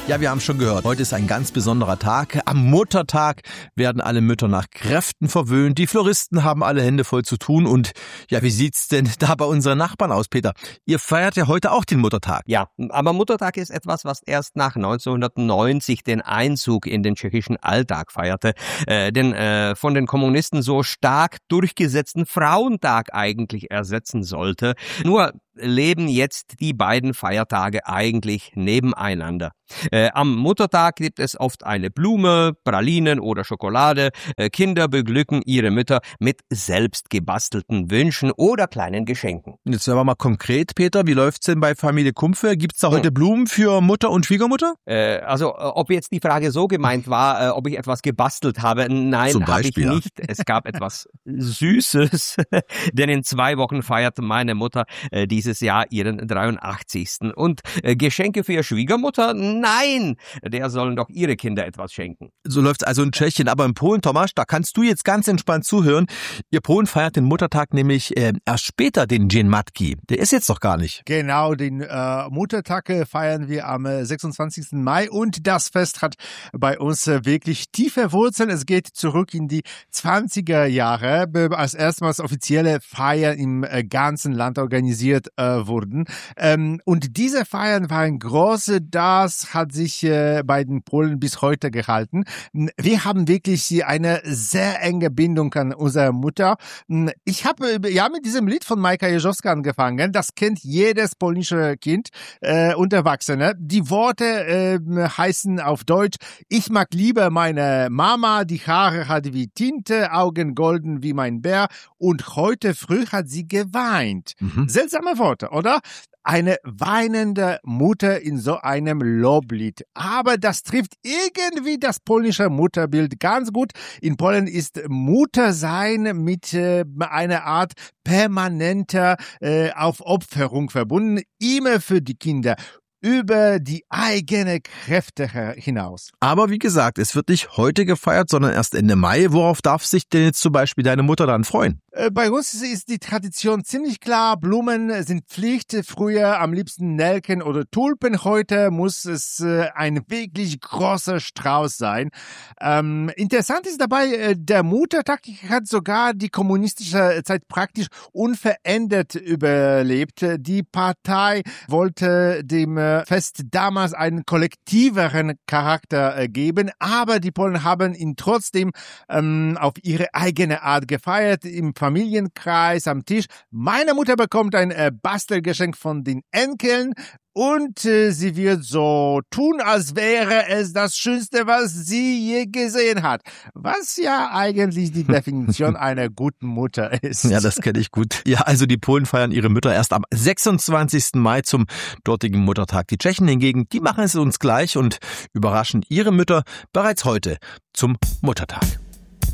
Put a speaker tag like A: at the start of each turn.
A: Ja, wir haben schon gehört, heute ist ein ganz besonderer Tag. Am Muttertag werden alle Mütter nach Kräften verwöhnt. Die Floristen haben alle Hände voll zu tun. Und ja, wie sieht's denn da bei unseren Nachbarn aus, Peter? Ihr feiert ja heute auch den Muttertag.
B: Ja, aber Muttertag ist etwas, was erst nach 1990 den Einzug in den tschechischen Alltag feierte. Denn von den Kommunisten so stark durchgesetzten Frauentag eigentlich ersetzen sollte. Nur leben jetzt die beiden Feiertage eigentlich nebeneinander. Am Muttertag gibt es oft eine Blume, Pralinen oder Schokolade. Kinder beglücken ihre Mütter mit selbst gebastelten Wünschen oder kleinen Geschenken.
A: Jetzt werden wir mal konkret, Peter. Wie läuft's denn bei Familie Kumpfe? Gibt's da heute Blumen für Mutter und Schwiegermutter?
B: Also, ob jetzt die Frage so gemeint war, ob ich etwas gebastelt habe, nein, habe ich nicht. Es gab etwas Süßes, denn in 2 Wochen feiert meine Mutter dieses Jahr ihren 83. Und Geschenke für ihre Schwiegermutter? Nein, der sollen doch ihre Kinder etwas schenken.
A: So läuft's also in Tschechien, aber in Polen, Tomasz, da kannst du jetzt ganz entspannt zuhören. Ihr Polen feiert den Muttertag nämlich erst später, den Dzień Matki. Der ist jetzt doch gar nicht.
C: Genau, den Muttertag feiern wir am 26. Mai und das Fest hat bei uns wirklich tiefe Wurzeln. Es geht zurück in die 20er Jahre, als erstmals offizielle Feiern im ganzen Land organisiert wurden. Und diese Feiern waren groß, das hat sich bei den Polen bis heute gehalten. Wir haben wirklich eine sehr enge Bindung an unsere Mutter. Ich habe mit diesem Lied von Majka Jeżowska angefangen. Das kennt jedes polnische Kind und Erwachsene. Die Worte heißen auf Deutsch: Ich mag lieber meine Mama, die Haare hat wie Tinte, Augen golden wie mein Bär und heute früh hat sie geweint. Seltsame Worte, oder? Eine weinende Mutter in so einem Loblied. Aber das trifft irgendwie das polnische Mutterbild ganz gut. In Polen ist Muttersein mit einer Art permanenter Aufopferung verbunden, immer für die Kinder, über die eigene Kräfte hinaus.
A: Aber wie gesagt, es wird nicht heute gefeiert, sondern erst Ende Mai. Worauf darf sich denn jetzt zum Beispiel deine Mutter dann freuen?
C: Bei uns ist die Tradition ziemlich klar. Blumen sind Pflicht. Früher am liebsten Nelken oder Tulpen. Heute muss es ein wirklich großer Strauß sein. Interessant ist dabei, der Muttertag hat sogar die kommunistische Zeit praktisch unverändert überlebt. Die Partei wollte dem Fest damals einen kollektiveren Charakter geben, aber die Polen haben ihn trotzdem auf ihre eigene Art gefeiert, im Familienkreis, am Tisch. Meine Mutter bekommt ein Bastelgeschenk von den Enkeln und sie wird so tun, als wäre es das Schönste, was sie je gesehen hat. Was ja eigentlich die Definition einer guten Mutter ist.
A: Ja, das kenne ich gut. Ja, also die Polen feiern ihre Mütter erst am 26. Mai zum dortigen Muttertag. Die Tschechen hingegen, die machen es uns gleich und überraschen ihre Mütter bereits heute zum Muttertag.